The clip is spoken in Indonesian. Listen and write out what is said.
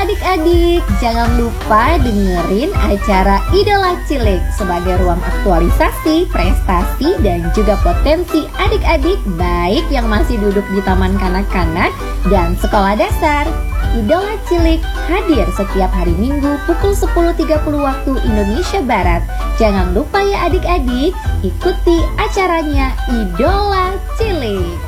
adik-adik, jangan lupa dengerin acara Idola Cilik sebagai ruang aktualisasi, prestasi, dan juga potensi adik-adik baik yang masih duduk di taman kanak-kanak dan sekolah dasar. Idola Cilik hadir setiap hari Minggu pukul 10.30 waktu Indonesia Barat. Jangan lupa ya adik-adik, ikuti acaranya Idola Cilik.